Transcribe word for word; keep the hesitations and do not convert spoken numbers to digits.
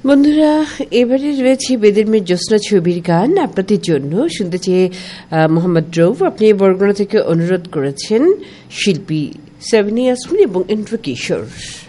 বন্ধুরা, এবারে রয়েছে বেদের মেয়ে জ্যোৎস্না ছবির গান আপনাদের জন্য। শুনতে চেয়ে মোহাম্মদ রৌফ আপনি বরগুনা থেকে অনুরোধ করেছেন শিল্পী সাবিনা ইয়াসমিন এবং ইন্দ্র কিশোর।